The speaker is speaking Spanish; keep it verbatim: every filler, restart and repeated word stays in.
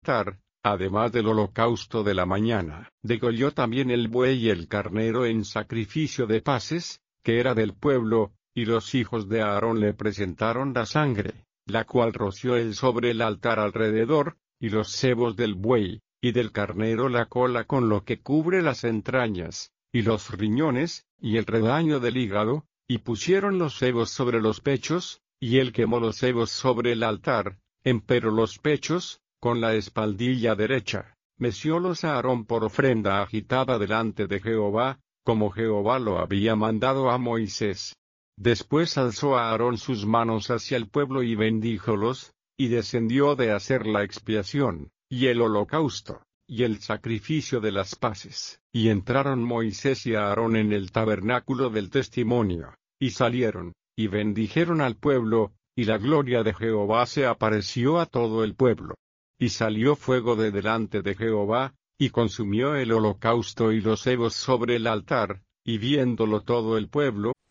altar, además del holocausto de la mañana. Degolló también el buey y el carnero en sacrificio de paces, que era del pueblo, y los hijos de Aarón le presentaron la sangre, la cual roció él sobre el altar alrededor, y los sebos del buey, y del carnero la cola con lo que cubre las entrañas, y los riñones, y el redaño del hígado, y pusieron los sebos sobre los pechos, y él quemó los sebos sobre el altar, empero los pechos, con la espaldilla derecha, meciólos a Aarón por ofrenda agitada delante de Jehová, como Jehová lo había mandado a Moisés. Después alzó a Aarón sus manos hacia el pueblo y bendíjolos, y descendió de hacer la expiación, y el holocausto, y el sacrificio de las paces. Y entraron Moisés y Aarón en el tabernáculo del testimonio, y salieron, y bendijeron al pueblo, y la gloria de Jehová se apareció a todo el pueblo. Y salió fuego de delante de Jehová, y consumió el holocausto y los sebos sobre el altar, y viéndolo todo el pueblo,